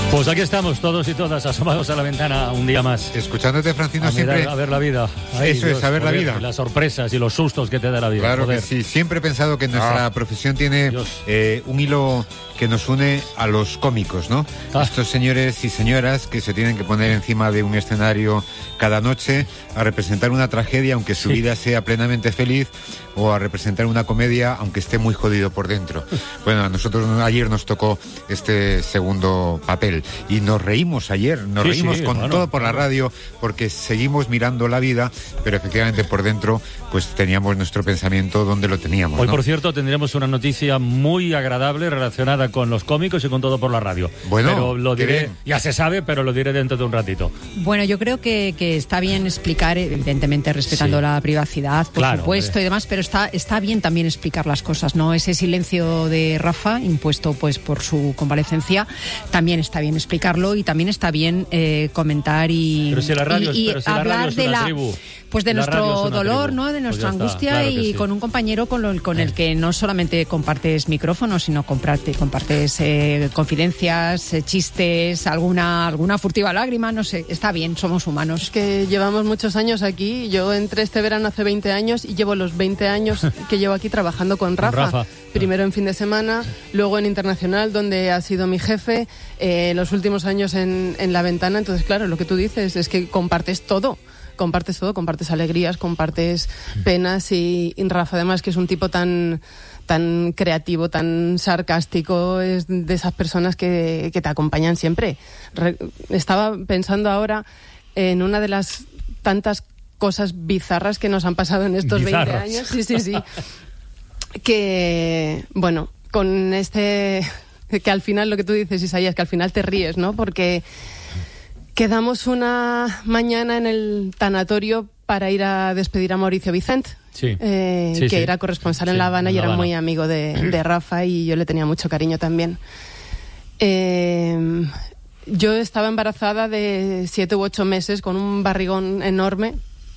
Pues aquí estamos todos y todas asomados a la ventana un día más. Escuchándote, Francino, siempre... A ver la vida. Ay, eso Dios, es, a ver la joder, vida. Las sorpresas y los sustos que te da la vida. Claro joder. que sí. Siempre he pensado que nuestra profesión tiene un hilo que nos une a los cómicos, ¿no? Estos señores y señoras que se tienen que poner encima de un escenario cada noche a representar una tragedia, aunque su vida sea plenamente feliz, o a representar una comedia, aunque esté muy jodido por dentro. Bueno, a nosotros ayer nos tocó este segundo papel y nos reímos ayer, reímos con todo por la radio, porque seguimos mirando la vida, pero efectivamente por dentro pues teníamos nuestro pensamiento donde lo teníamos, Hoy, ¿no? por cierto, tendremos una noticia muy agradable relacionada con los cómicos y con todo por la radio. Bueno, pero lo diré, ya se sabe, pero lo diré dentro de un ratito. Bueno, yo creo que está bien explicar, evidentemente respetando la privacidad, por supuesto, y demás, pero está bien también explicar las cosas, ¿no? Ese silencio de Rafa, impuesto pues por su convalecencia, también está bien explicarlo y también está bien comentar y hablar de la tribu. Pues de nuestro dolor, ¿no? De nuestra angustia, claro, y con un compañero con el que no solamente compartes micrófonos, sino compartes confidencias, chistes, alguna furtiva lágrima, no sé, está bien, somos humanos. Es que llevamos muchos años aquí, yo entré este verano hace 20 años y llevo los 20 años que llevo aquí trabajando con Rafa. Primero en Fin de Semana, luego en Internacional, donde ha sido mi jefe, los últimos años en La Ventana. Entonces, claro, lo que tú dices es que compartes todo, compartes alegrías, compartes penas, y Rafa, además, que es un tipo tan creativo, tan sarcástico, es de esas personas que te acompañan siempre. Estaba pensando ahora en una de las tantas cosas bizarras que nos han pasado en estos 20 años. Sí. Que, bueno, con que al final, lo que tú dices, Isaías, que al final te ríes, ¿no? Porque quedamos una mañana en el tanatorio para ir a despedir a Mauricio Vicent, que era corresponsal en La Habana y era muy amigo de Rafa, y yo le tenía mucho cariño también. Yo estaba embarazada de 7 u 8 meses con un barrigón enorme.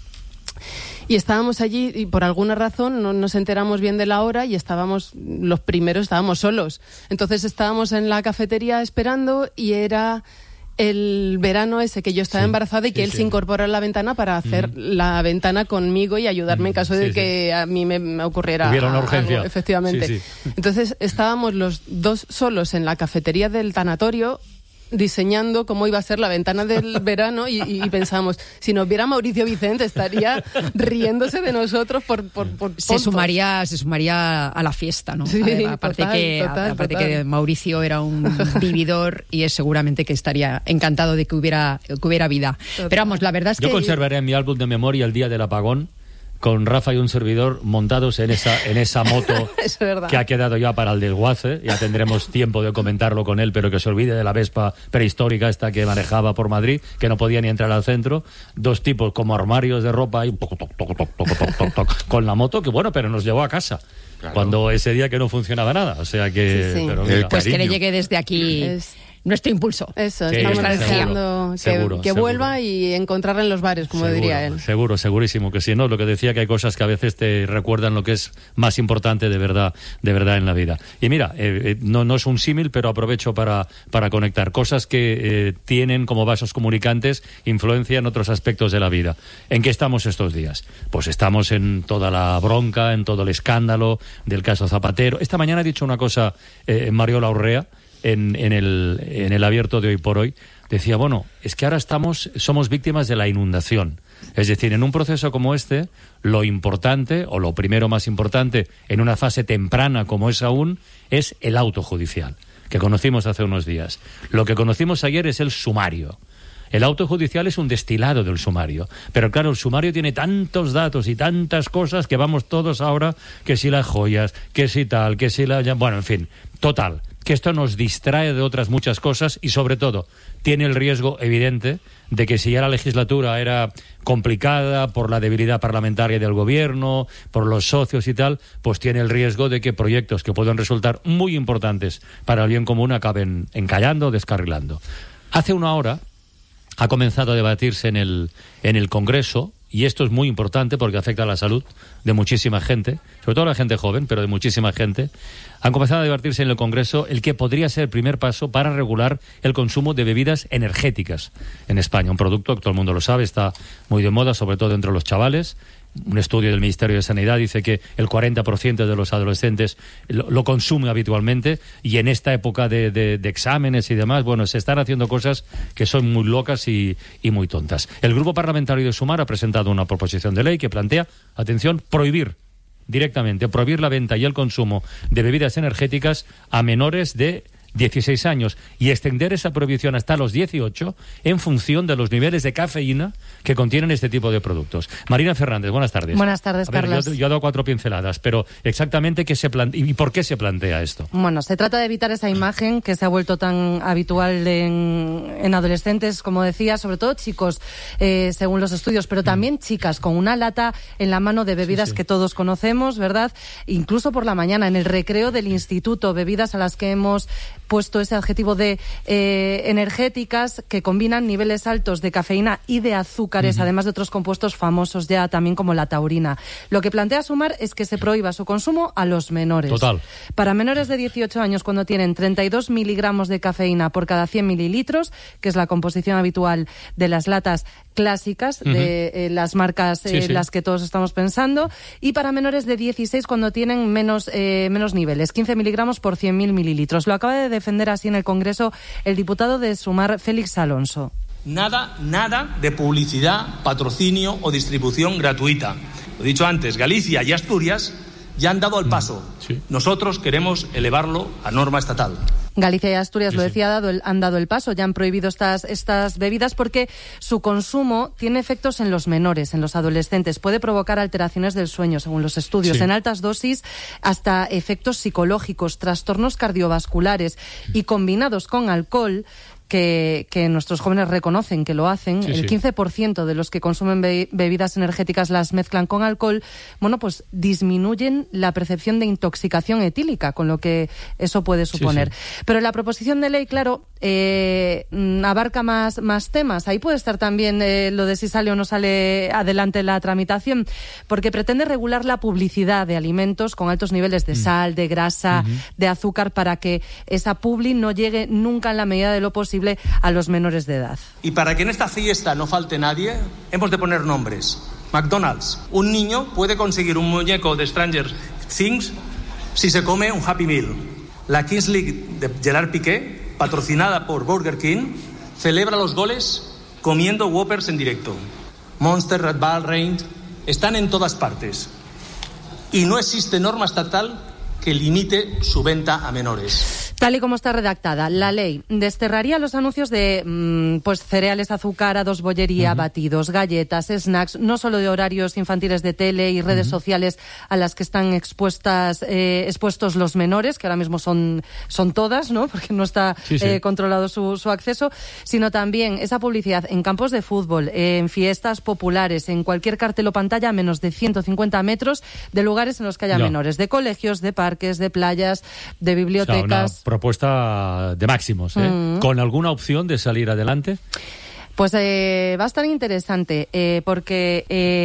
Y estábamos allí y por alguna razón no nos enteramos bien de la hora y estábamos solos. Entonces estábamos en la cafetería esperando y era el verano ese que yo estaba embarazada y que él se incorporó a La Ventana para hacer La Ventana conmigo y ayudarme en caso de que a mí me ocurriera hubiera una urgencia. Algo, efectivamente. Entonces estábamos los dos solos en la cafetería del tanatorio diseñando cómo iba a ser la ventana del verano y pensábamos, si nos viera Mauricio Vicent estaría riéndose de nosotros por se sumaría a la fiesta, ¿no? Aparte que Mauricio era un vividor y es seguramente que estaría encantado de que hubiera vida. Total. Pero vamos, la verdad es que yo conservaré en mi álbum de memoria el día del apagón, con Rafa y un servidor montados en esa moto que ha quedado ya para el desguace. Ya tendremos tiempo de comentarlo con él, pero que se olvide de la Vespa prehistórica esta que manejaba por Madrid, que no podía ni entrar al centro. 2 tipos como armarios de ropa y con la moto, que bueno, pero nos llevó a casa. Claro. Cuando ese día que no funcionaba nada. O sea que... Sí. Pero pues que le llegue desde aquí... nuestro impulso. Eso, estamos deseando que vuelva y encontrarla en los bares, como diría él. Segurísimo que sí, ¿no? Lo que decía, que hay cosas que a veces te recuerdan lo que es más importante de verdad en la vida. Y mira, no es un símil, pero aprovecho para conectar cosas que tienen como vasos comunicantes influencia en otros aspectos de la vida. ¿En qué estamos estos días? Pues estamos en toda la bronca, en todo el escándalo del caso Zapatero. Esta mañana ha dicho una cosa Mariola Urrea, en el abierto de Hoy por Hoy, decía, bueno, es que ahora somos víctimas de la inundación. Es decir, en un proceso como este, lo importante, o lo primero más importante, en una fase temprana como es aún, es el auto judicial, que conocimos hace unos días. Lo que conocimos ayer es el sumario. El auto judicial es un destilado del sumario. Pero claro, el sumario tiene tantos datos y tantas cosas que vamos todos ahora, que si las joyas, que si tal, que si la... Bueno, en fin, total, que esto nos distrae de otras muchas cosas y sobre todo tiene el riesgo evidente de que si ya la legislatura era complicada por la debilidad parlamentaria del gobierno, por los socios y tal, pues tiene el riesgo de que proyectos que puedan resultar muy importantes para el bien común acaben encallando, descarrilando. Hace una hora ha comenzado a debatirse en el Congreso y esto es muy importante porque afecta a la salud de muchísima gente, sobre todo la gente joven, pero de muchísima gente, han comenzado a debatirse en el Congreso el que podría ser el primer paso para regular el consumo de bebidas energéticas en España. Un producto que todo el mundo lo sabe, está muy de moda, sobre todo entre los chavales. Un estudio del Ministerio de Sanidad dice que el 40% de los adolescentes lo consume habitualmente, y en esta época de exámenes y demás, bueno, se están haciendo cosas que son muy locas y muy tontas. El Grupo Parlamentario de Sumar ha presentado una proposición de ley que plantea, atención, prohibir la venta y el consumo de bebidas energéticas a menores de 16 años y extender esa prohibición hasta los 18 en función de los niveles de cafeína que contienen este tipo de productos. Marina Fernández, buenas tardes. Buenas tardes, Carlos. Yo he dado 4 pinceladas, pero exactamente ¿y por qué se plantea esto? Bueno, se trata de evitar esa imagen que se ha vuelto tan habitual en adolescentes, como decía, sobre todo chicos, según los estudios, pero también chicas con una lata en la mano de bebidas que todos conocemos, ¿verdad? Incluso por la mañana, en el recreo del instituto, bebidas a las que hemos puesto ese adjetivo de energéticas, que combinan niveles altos de cafeína y de azúcares, además de otros compuestos famosos ya también como la taurina. Lo que plantea Sumar es que se prohíba su consumo a los menores. Total. Para menores de 18 años, cuando tienen 32 miligramos de cafeína por cada 100 mililitros, que es la composición habitual de las latas clásicas de las marcas las que todos estamos pensando, y para menores de 16 cuando tienen menos niveles, 15 miligramos por 100.000 mililitros. Lo acaba de defender así en el Congreso el diputado de Sumar, Félix Alonso. Nada de publicidad, patrocinio o distribución gratuita. Lo he dicho antes, Galicia y Asturias ya han dado el paso. Nosotros queremos elevarlo a norma estatal. Galicia y Asturias, lo decía, han dado el paso, ya han prohibido estas bebidas porque su consumo tiene efectos en los menores, en los adolescentes. Puede provocar alteraciones del sueño, según los estudios, en altas dosis, hasta efectos psicológicos, trastornos cardiovasculares, y combinados con alcohol, que nuestros jóvenes reconocen que lo hacen, el 15% de los que consumen bebidas energéticas las mezclan con alcohol, bueno, pues disminuyen la percepción de intoxicación etílica, con lo que eso puede suponer. Pero la proposición de ley, claro, abarca más temas. Ahí puede estar también lo de si sale o no sale adelante la tramitación, porque pretende regular la publicidad de alimentos con altos niveles de sal, de grasa, de azúcar, para que esa publi no llegue nunca, en la medida de lo posible, a los menores de edad. Y para que en esta fiesta no falte nadie, hemos de poner nombres. McDonald's. Un niño puede conseguir un muñeco de Stranger Things si se come un Happy Meal. La Kings League de Gerard Piqué, patrocinada por Burger King, celebra los goles comiendo Whoppers en directo. Monster, Red Bull, Reign están en todas partes. Y no existe norma estatal que limite su venta a menores. Tal y como está redactada, la ley desterraría los anuncios de cereales azucarados, bollería, batidos, galletas, snacks, no solo de horarios infantiles de tele y redes sociales a las que están expuestos los menores, que ahora mismo son todas, ¿no? Porque no está controlado su acceso, sino también esa publicidad en campos de fútbol, en fiestas populares, en cualquier cartel o pantalla a menos de 150 metros de lugares en los que haya menores, de colegios, de parques, de playas, de bibliotecas. O sea, propuesta de máximos, ¿con alguna opción de salir adelante? Pues va a estar interesante, porque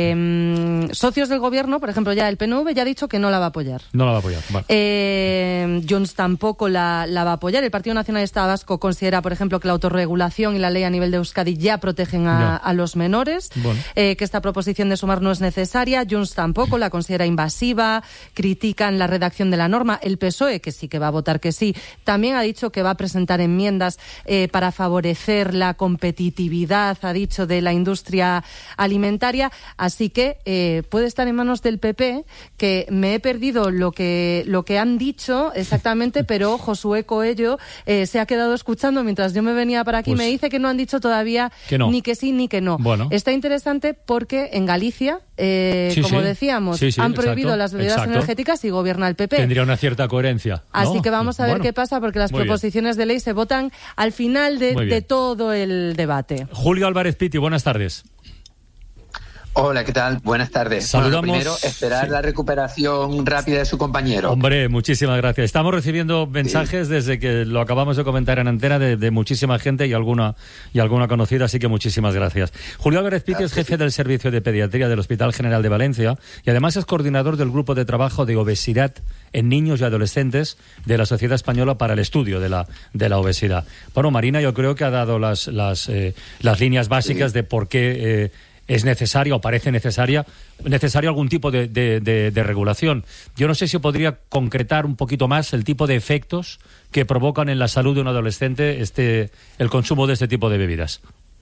socios del gobierno, por ejemplo, ya el PNV ya ha dicho que no la va a apoyar. No la va a apoyar, vale. Junts tampoco la va a apoyar. El Partido Nacionalista Vasco considera, por ejemplo, que la autorregulación y la ley a nivel de Euskadi ya protegen a los menores, que esta proposición de Sumar no es necesaria. Junts tampoco, la considera invasiva, critican la redacción de la norma. El PSOE, que sí que va a votar que sí, también ha dicho que va a presentar enmiendas para favorecer la competitividad, ha dicho, de la industria alimentaria, así que puede estar en manos del PP, que me he perdido lo que han dicho exactamente, pero Josué Coello se ha quedado escuchando mientras yo me venía para aquí, me dice que no han dicho todavía ni que sí ni que no. Bueno. Está interesante porque en Galicia, como decíamos, han prohibido las bebidas energéticas y gobierna el PP. Tendría una cierta coherencia, ¿no? Así que vamos a ver qué pasa, porque las proposiciones de ley se votan al final de todo el debate. Julio Álvarez Piti, buenas tardes. Hola, ¿qué tal? Buenas tardes. Saludamos. Bueno, primero, esperar la recuperación rápida de su compañero. Hombre, muchísimas gracias. Estamos recibiendo mensajes desde que lo acabamos de comentar en antena de muchísima gente y alguna conocida, así que muchísimas gracias. Julio Álvarez Pique es jefe del Servicio de Pediatría del Hospital General de Valencia y además es coordinador del Grupo de Trabajo de Obesidad en Niños y Adolescentes de la Sociedad Española para el Estudio de la Obesidad. Bueno, Marina, yo creo que ha dado las líneas básicas de por qué es necesaria o parece necesario algún tipo de regulación. Yo no sé si podría concretar un poquito más el tipo de efectos que provocan en la salud de un adolescente el consumo de este tipo de bebidas.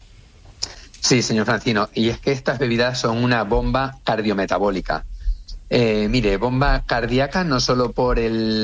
Sí, señor Francino, y es que estas bebidas son una bomba cardiometabólica. Mire, bomba cardíaca no solo por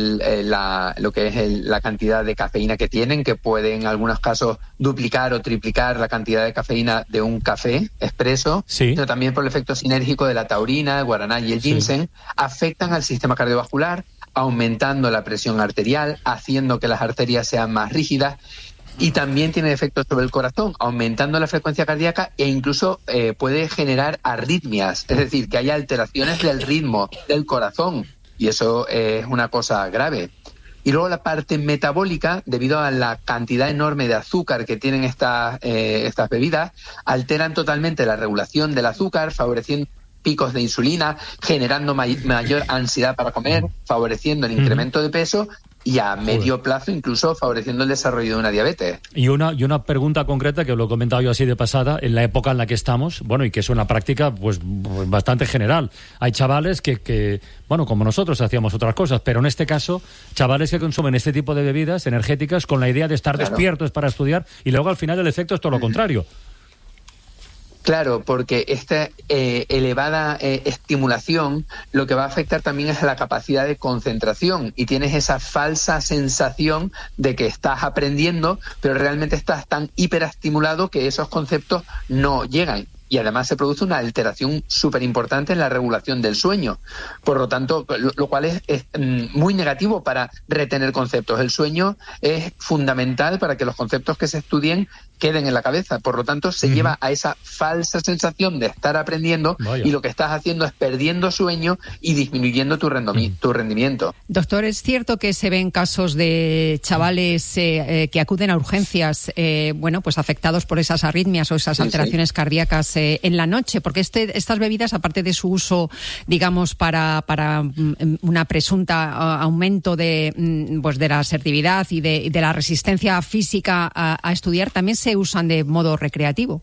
lo que es la cantidad de cafeína que tienen, que puede en algunos casos duplicar o triplicar la cantidad de cafeína de un café expreso, sí, sino también por el efecto sinérgico de la taurina, el guaraná y el ginseng, sí, afectan al sistema cardiovascular, aumentando la presión arterial, haciendo que las arterias sean más rígidas. Y también tiene efectos sobre el corazón, aumentando la frecuencia cardíaca e incluso puede generar arritmias, es decir, que haya alteraciones del ritmo del corazón, y eso es una cosa grave. Y luego la parte metabólica, debido a la cantidad enorme de azúcar que tienen estas bebidas, alteran totalmente la regulación del azúcar, favoreciendo picos de insulina, generando mayor ansiedad para comer, favoreciendo el incremento de peso y a medio plazo incluso favoreciendo el desarrollo de una diabetes. Y una pregunta concreta que lo he comentado yo así de pasada, en la época en la que estamos, bueno, y que es una práctica pues bastante general. Hay chavales que bueno, como nosotros hacíamos otras cosas, pero en este caso, chavales que consumen este tipo de bebidas energéticas con la idea de estar despiertos para estudiar y luego al final el efecto es todo lo contrario. Claro, porque esta elevada estimulación lo que va a afectar también es a la capacidad de concentración y tienes esa falsa sensación de que estás aprendiendo, pero realmente estás tan hiperestimulado que esos conceptos no llegan. Y además se produce una alteración súper importante en la regulación del sueño. Por lo tanto, lo cual es muy negativo para retener conceptos. El sueño es fundamental para que los conceptos que se estudien queden en la cabeza. Por lo tanto, se lleva a esa falsa sensación de estar aprendiendo. Vaya. Y lo que estás haciendo es perdiendo sueño y disminuyendo tu rendimiento. Doctor, ¿es cierto que se ven casos de chavales que acuden a urgencias, bueno, pues afectados por esas arritmias o esas alteraciones cardíacas en la noche? Porque estas bebidas, aparte de su uso, digamos, para una presunta aumento de la asertividad y de la resistencia física a estudiar, también se usan de modo recreativo.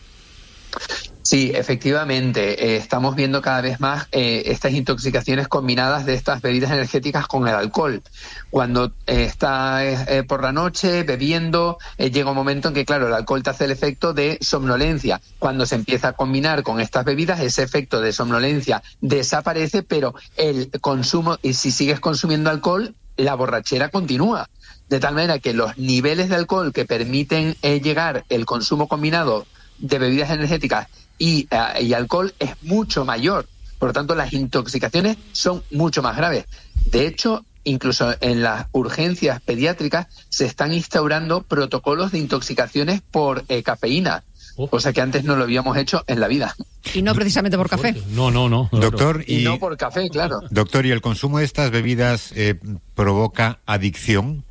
Sí, efectivamente, estamos viendo cada vez más estas intoxicaciones combinadas de estas bebidas energéticas con el alcohol. Cuando estás por la noche bebiendo, llega un momento en que, claro, el alcohol te hace el efecto de somnolencia. Cuando se empieza a combinar con estas bebidas, ese efecto de somnolencia desaparece, pero el consumo, y si sigues consumiendo alcohol, la borrachera continúa. De tal manera que los niveles de alcohol que permiten llegar el consumo combinado de bebidas energéticas y alcohol es mucho mayor. Por lo tanto, las intoxicaciones son mucho más graves. De hecho, incluso en las urgencias pediátricas se están instaurando protocolos de intoxicaciones por cafeína, cosa que antes no lo habíamos hecho en la vida. Y no precisamente por café. No. Doctor, y no por café, claro. Doctor, ¿y el consumo de estas bebidas provoca adicción?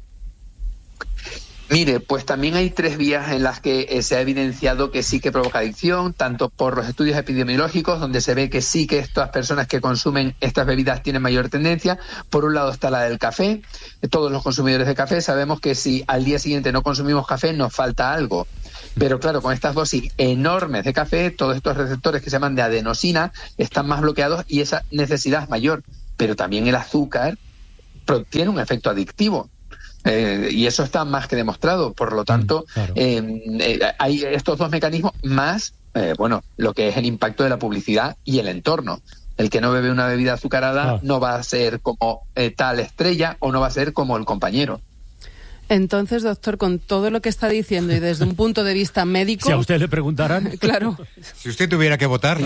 Mire, pues también hay 3 vías en las que se ha evidenciado que sí que provoca adicción, tanto por los estudios epidemiológicos, donde se ve que sí que estas personas que consumen estas bebidas tienen mayor tendencia. Por un lado está la del café. Todos los consumidores de café sabemos que si al día siguiente no consumimos café, nos falta algo. Pero claro, con estas dosis enormes de café, todos estos receptores que se llaman de adenosina están más bloqueados y esa necesidad es mayor. Pero también el azúcar tiene un efecto adictivo. Y eso está más que demostrado. Por lo tanto, claro. Hay estos 2 mecanismos más, lo que es el impacto de la publicidad y el entorno. El que no bebe una bebida azucarada no va a ser como tal estrella o no va a ser como el compañero. Entonces, doctor, con todo lo que está diciendo y desde un punto de vista médico... Si a usted le preguntaran... Claro. Si usted tuviera que votar...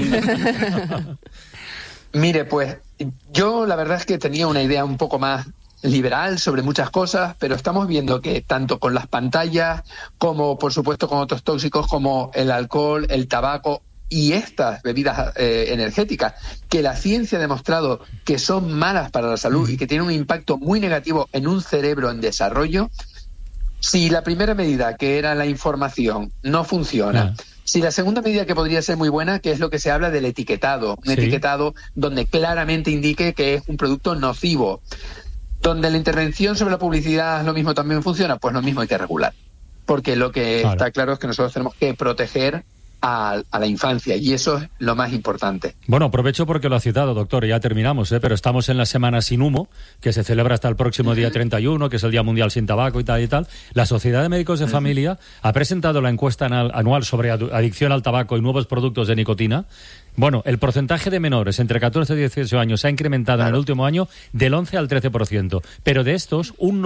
Mire, pues yo la verdad es que tenía una idea un poco más liberal sobre muchas cosas, pero estamos viendo que tanto con las pantallas como, por supuesto, con otros tóxicos como el alcohol, el tabaco y estas bebidas energéticas, que la ciencia ha demostrado que son malas para la salud y que tienen un impacto muy negativo en un cerebro en desarrollo, si la primera medida, que era la información, no funciona, si la segunda medida, que podría ser muy buena, que es lo que se habla del etiquetado, un etiquetado donde claramente indique que es un producto nocivo, donde la intervención sobre la publicidad lo mismo también funciona, pues lo mismo hay que regular. Porque lo que está claro es que nosotros tenemos que proteger a la infancia, y eso es lo más importante. Bueno, aprovecho porque lo ha citado, doctor, y ya terminamos, pero estamos en la Semana Sin Humo, que se celebra hasta el próximo día 31, que es el Día Mundial Sin Tabaco y tal y tal. La Sociedad de Médicos de Familia ha presentado la encuesta anual sobre adicción al tabaco y nuevos productos de nicotina. Bueno, el porcentaje de menores entre 14 y 18 años se ha incrementado en el último año del 11 al 13%, pero de estos, un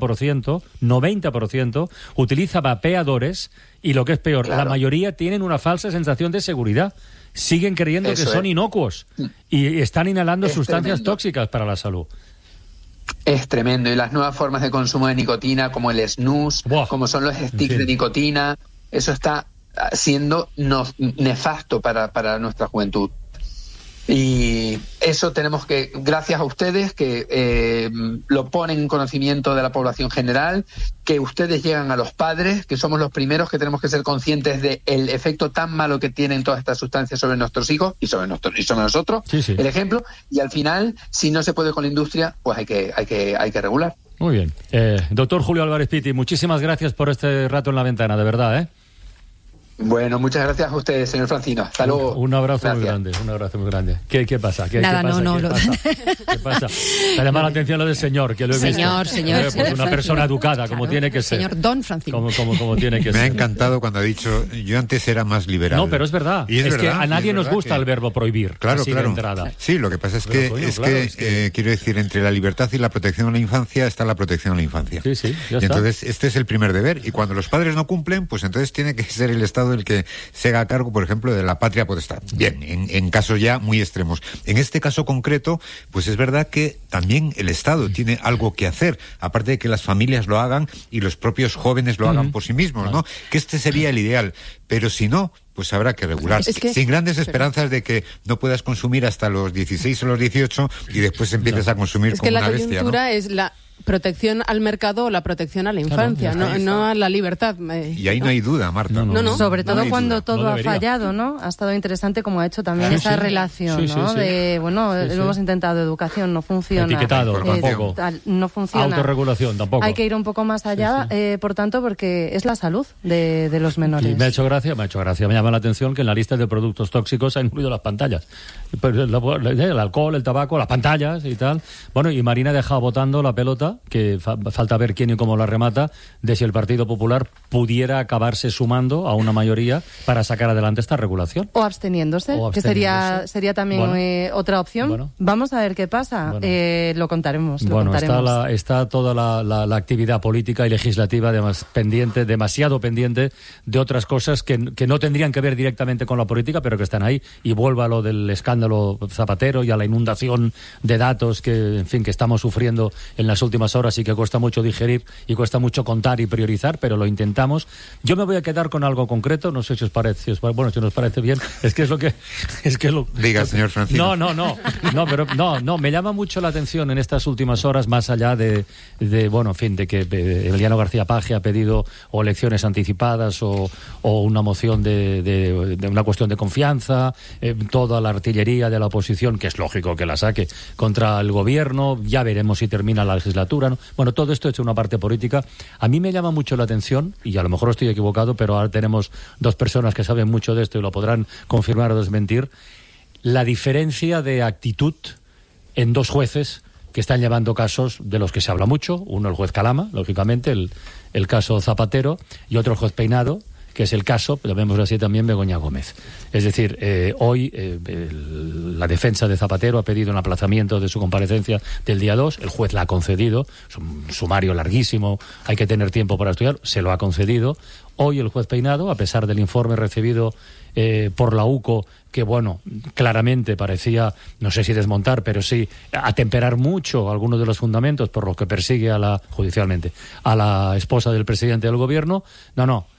90% utiliza vapeadores y, lo que es peor, la mayoría tienen una falsa sensación de seguridad. Siguen creyendo que son inocuos y están inhalando sustancias tóxicas para la salud. Es tremendo. Y las nuevas formas de consumo de nicotina, como el snus, como son los sticks de nicotina, eso está siendo nefasto para nuestra juventud. Y eso tenemos que, gracias a ustedes, que lo ponen en conocimiento de la población general, que ustedes llegan a los padres, que somos los primeros que tenemos que ser conscientes del efecto tan malo que tienen todas estas sustancias sobre nuestros hijos y sobre nosotros, el ejemplo, y al final, si no se puede con la industria, pues hay que regular. Muy bien. Doctor Julio Álvarez Pitti, muchísimas gracias por este rato en la ventana, de verdad, Bueno, muchas gracias a ustedes, señor Francino. Hasta luego. Un abrazo muy grande, un abrazo muy grande. ¿Qué pasa? ¿Qué pasa? ¿Qué pasa? Me llama la atención lo del señor, que lo he visto. Señor. Una persona educada, como tiene que ser. Señor Don Francino. Como tiene que ser. Me ha encantado cuando ha dicho, yo antes era más liberal. No, pero es verdad. Y es verdad, que a nadie nos gusta el verbo prohibir. Claro, así de entrada. Sí, lo que pasa es que quiero decir, entre la libertad y la protección a la infancia está la protección a la infancia. Sí, ya está. Entonces, este es el primer deber. Y cuando los padres no cumplen, pues entonces tiene que ser el Estado el que se haga cargo, por ejemplo, de la patria potestad. Bien, en casos ya muy extremos. En este caso concreto, pues es verdad que también el Estado tiene algo que hacer, aparte de que las familias lo hagan y los propios jóvenes lo hagan por sí mismos, ¿no? Que este sería el ideal. Pero si no, pues habrá que regular. Sin grandes esperanzas de que no puedas consumir hasta los 16 o los 18 y después empieces a consumir como una bestia. Es que la coyuntura es la protección al mercado o la protección a la infancia, no a la libertad. Y ahí no hay duda, Marta. No. Sobre todo cuando todo ha fallado, ¿no? Ha estado interesante como ha hecho también esa relación, ¿no? De, lo hemos intentado, educación no funciona. Etiquetado, tampoco. No funciona. Autorregulación, tampoco. Hay que ir un poco más allá, por tanto, porque es la salud de los menores. Y me ha hecho gracia, me llama la atención que en la lista de productos tóxicos ha incluido las pantallas. El alcohol, el tabaco, las pantallas y tal. Bueno, y Marina ha dejado botando la pelota, que falta ver quién y cómo la remata, de si el Partido Popular pudiera acabarse sumando a una mayoría para sacar adelante esta regulación. O absteniéndose, que sería también otra opción. Vamos a ver qué pasa. Lo contaremos. Está toda la actividad política y legislativa demasiado pendiente de otras cosas que no tendrían que ver directamente con la política, pero que están ahí. Y vuelvo a lo del escándalo Zapatero y a la inundación de datos que estamos sufriendo en las últimas horas y que cuesta mucho digerir y cuesta mucho contar y priorizar, pero lo intentamos. Yo me voy a quedar con algo concreto, no sé si os parece, si nos parece bien. Diga, señor Francisco. No, me llama mucho la atención en estas últimas horas, más allá de que Emiliano García Paje ha pedido o elecciones anticipadas o una moción de una cuestión de confianza, toda la artillería de la oposición, que es lógico que la saque contra el gobierno, ya veremos si termina la legislatura, ¿no? Bueno, todo esto hecho una parte política. A mí me llama mucho la atención, y a lo mejor estoy equivocado, pero ahora tenemos dos personas que saben mucho de esto y lo podrán confirmar o desmentir, la diferencia de actitud en dos jueces que están llevando casos de los que se habla mucho. Uno, el juez Calama, lógicamente, el caso Zapatero, y otro, el juez Peinado, que es el caso, llamémoslo así también, Begoña Gómez. Es decir, hoy la defensa de Zapatero ha pedido un aplazamiento de su comparecencia del día 2, el juez la ha concedido, es un sumario larguísimo, hay que tener tiempo para estudiar, se lo ha concedido. Hoy el juez Peinado, a pesar del informe recibido por la UCO, que claramente parecía, no sé si desmontar, pero sí atemperar mucho algunos de los fundamentos por los que persigue judicialmente a la esposa del presidente del gobierno,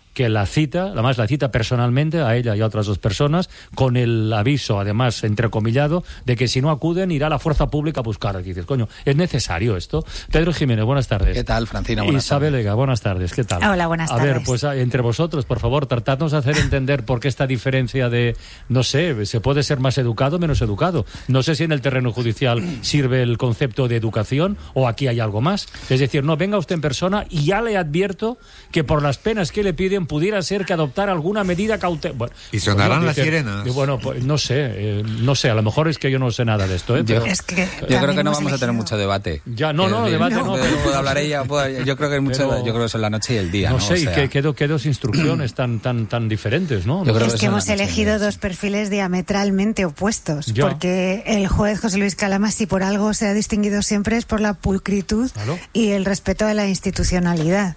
que la cita, además la cita personalmente a ella y a otras 2 personas, con el aviso, además, entrecomillado, de que si no acuden irá la fuerza pública a buscar. Aquí dices, coño, ¿es necesario esto? Pedro Jiménez, buenas tardes. ¿Qué tal, Francina? Buenas Isabel tardes. Ega, buenas tardes. ¿Qué tal? Hola, buenas tardes. A ver, pues entre vosotros, por favor, tratadnos de hacer entender por qué esta diferencia de, no sé, se puede ser más educado o menos educado. No sé si en el terreno judicial sirve el concepto de educación o aquí hay algo más. Es decir, no, venga usted en persona y ya le advierto que por las penas que le piden pudiera ser que adoptar alguna medida cautelar. Bueno, y sonarán las sirenas. Bueno, pues no sé, a lo mejor es que yo no sé nada de esto. Pero, yo creo que no vamos a tener mucho debate. Ya, debate no. Puedo hablar ella, yo creo que hay mucho, yo creo que son la noche y el día. No sé, y qué 2 instrucciones tan diferentes, ¿no? Es que hemos elegido 2 perfiles diametralmente opuestos, porque el juez José Luis Calama, si por algo se ha distinguido siempre, es por la pulcritud y el respeto a la institucionalidad.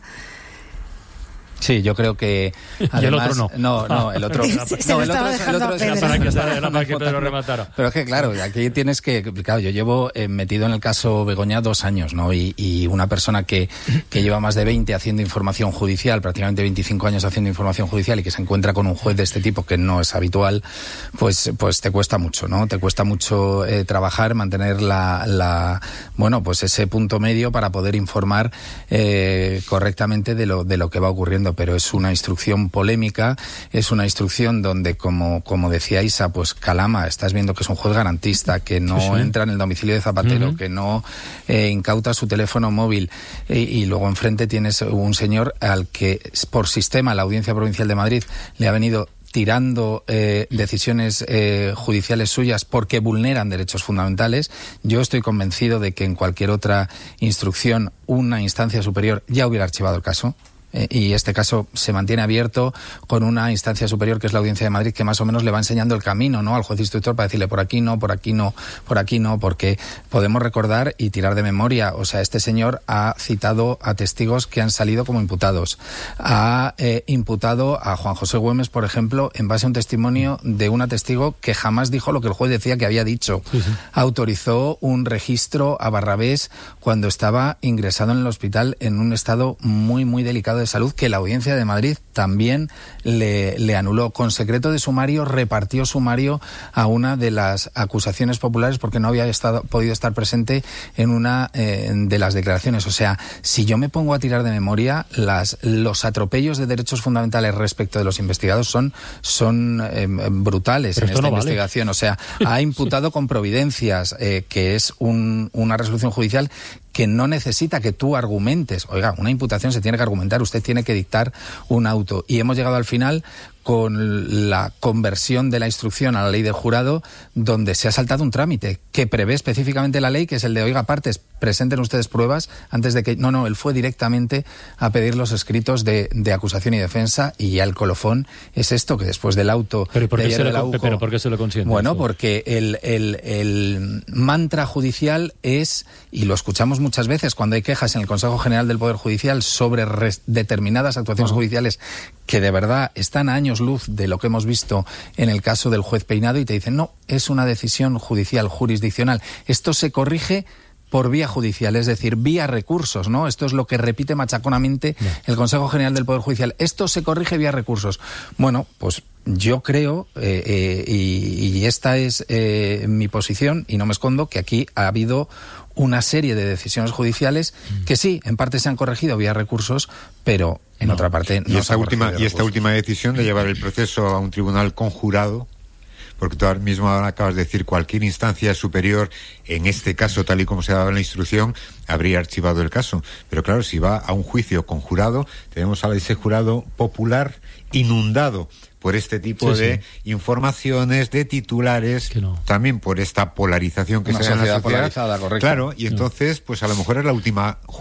Sí, yo creo que además, y el otro no. No, el otro. Se lo estaba dejando a Pedro. Para que Pedro rematara. Pero es que claro, aquí tienes que, claro, yo llevo metido en el caso Begoña 2 años, ¿no? Y una persona que lleva más de 20 haciendo información judicial, prácticamente 25 años haciendo información judicial y que se encuentra con un juez de este tipo que no es habitual, pues te cuesta mucho, ¿no? Te cuesta mucho trabajar, mantener pues ese punto medio para poder informar correctamente de lo que va ocurriendo. Pero es una instrucción polémica, es una instrucción donde, como decía Isa, pues Calama, estás viendo que es un juez garantista, que no entra en el domicilio de Zapatero, que no incauta su teléfono móvil, y luego enfrente tienes un señor al que por sistema la Audiencia Provincial de Madrid le ha venido tirando decisiones judiciales suyas porque vulneran derechos fundamentales. Yo estoy convencido de que en cualquier otra instrucción una instancia superior ya hubiera archivado el caso. Y este caso se mantiene abierto con una instancia superior que es la Audiencia de Madrid, que más o menos le va enseñando el camino, ¿no?, al juez instructor para decirle por aquí no, por aquí no, por aquí no, porque podemos recordar y tirar de memoria. O sea, este señor ha citado a testigos que han salido como imputados. Ha imputado a Juan José Güemes, por ejemplo, en base a un testimonio de una testigo que jamás dijo lo que el juez decía que había dicho. Autorizó un registro a Barrabés cuando estaba ingresado en el hospital en un estado muy, muy delicado de salud, que la Audiencia de Madrid también le anuló. Con secreto de sumario repartió sumario a una de las acusaciones populares porque no había podido estar presente en una de las declaraciones. O sea, si yo me pongo a tirar de memoria, los atropellos de derechos fundamentales respecto de los investigados son brutales. Pero en esta investigación. O sea, ha imputado con providencias, que es una resolución judicial que no necesita que tú argumentes. Oiga, una imputación se tiene que argumentar, usted tiene que dictar un auto. Y hemos llegado al final con la conversión de la instrucción a la ley del jurado, donde se ha saltado un trámite que prevé específicamente la ley, que es el de, oiga, partes, presenten ustedes pruebas antes de que... No, él fue directamente a pedir los escritos de acusación y defensa, y ya el colofón es esto, que después del auto... ¿Pero por qué se lo consiente? Bueno, eso? Porque el mantra judicial es, y lo escuchamos muchas veces cuando hay quejas en el Consejo General del Poder Judicial sobre determinadas actuaciones judiciales que de verdad están a años luz de lo que hemos visto en el caso del juez Peinado, y te dicen, no, es una decisión judicial, jurisdiccional. Esto se corrige por vía judicial, es decir, vía recursos, ¿no? Esto es lo que repite machaconamente el Consejo General del Poder Judicial. Esto se corrige vía recursos. Bueno, pues yo creo, y esta es mi posición, y no me escondo, que aquí ha habido una serie de decisiones judiciales que sí, en parte se han corregido vía recursos, pero en otra parte no. Y esta última decisión de llevar el proceso a un tribunal conjurado, porque tú ahora mismo acabas de decir cualquier instancia superior, en este caso, tal y como se ha dado en la instrucción, habría archivado el caso. Pero claro, si va a un juicio con jurado, tenemos a ese jurado popular inundado por este tipo de informaciones, de titulares, también por esta polarización que se da en la sociedad. Correcto. Claro, y entonces, pues a lo mejor es la última